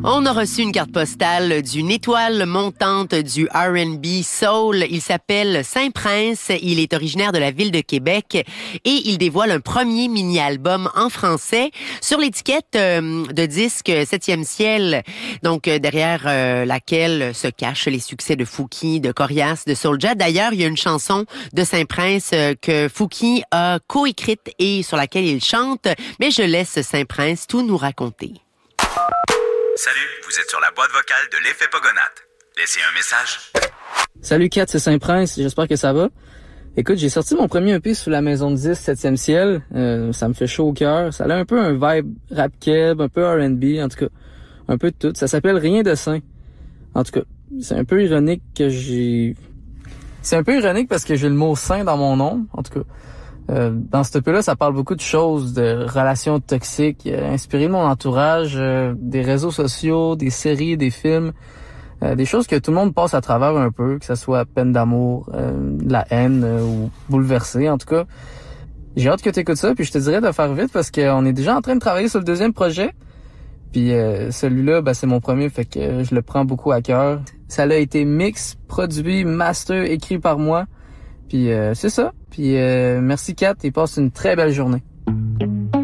On a reçu une carte postale d'une étoile montante du R&B soul. Il s'appelle Saint-Prince. Il est originaire de la ville de Québec et il dévoile un premier mini-album en français sur l'étiquette de disque 7e ciel. Donc, derrière laquelle se cachent les succès de Fouki, de Corias, de Soulja. D'ailleurs, il y a une chanson de Saint-Prince que Fouki a coécrite et sur laquelle il chante. Mais je laisse Saint-Prince tout nous raconter. Salut, vous êtes sur la boîte vocale de l'effet Pogonate. Laissez un message. Salut Kat, c'est Saint-Prince, j'espère que ça va. Écoute, j'ai sorti mon premier EP sous la maison de 10, 7e ciel. Ça me fait chaud au cœur. Ça a un peu un vibe rap keb, un peu R&B, en tout cas, un peu de tout. Ça s'appelle Rien de sain. En tout cas, c'est un peu ironique parce que j'ai le mot sain dans mon nom, en tout cas. Dans ce EP-là, ça parle beaucoup de choses, de relations toxiques, inspirées de mon entourage, des réseaux sociaux, des séries, des films, des choses que tout le monde passe à travers un peu, que ça soit peine d'amour, la haine ou bouleversé. En tout cas, j'ai hâte que tu écoutes ça, puis je te dirais de faire vite parce qu'on est déjà en train de travailler sur le deuxième projet. Puis celui-là, c'est mon premier, fait que je le prends beaucoup à cœur. Ça a été mix, produit, master, écrit par moi. Puis c'est ça. Puis merci Kat et passe une très belle journée.